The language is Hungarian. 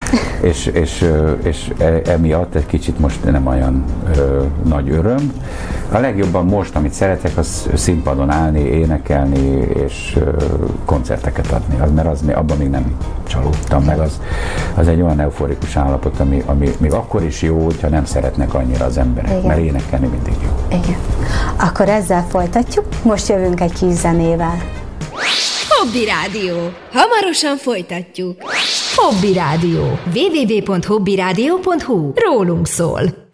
és emiatt egy kicsit most nem olyan nagy öröm. A legjobban most, amit szeretek, az színpadon állni, énekelni és koncerteket adni, mert abban még nem csalódtam meg, az egy olyan euforikus állapot, ami még akkor is jó, hogyha nem szeretnek annyira az emberek, igen. Mert énekelni mindig jó. Igen. Akkor ezzel folytatjuk, most jövünk egy kis zenével. Hobby Rádió. Hamarosan folytatjuk. Hobby Rádió. www.hobbyradio.hu. Rólunk szól.